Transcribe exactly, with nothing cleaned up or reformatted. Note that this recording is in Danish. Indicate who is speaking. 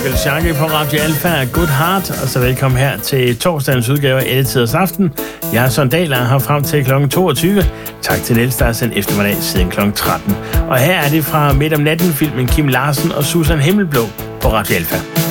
Speaker 1: Michael Schaake på Radio Alpha. Good Heart, og så velkommen her til torsdagens udgave af Alle Tiders Aften. Jeg er Søren Dahl, og her frem til klokken toogtyve. Tak til Niels, der er sendt eftermiddag siden klokken tretten. Og her er det fra Midt om natten filmen Kim Larsen og Susan Himmelblå på Radio Alpha.